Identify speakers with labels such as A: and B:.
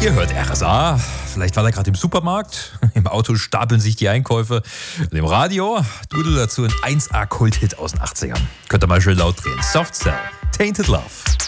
A: Ihr hört RSA. Vielleicht war er gerade im Supermarkt. Im Auto stapeln sich die Einkäufe. Und im Radio dudelt dazu ein 1A-Kult-Hit aus den 80ern. Könnt ihr mal schön laut drehen. Soft Cell, Tainted Love.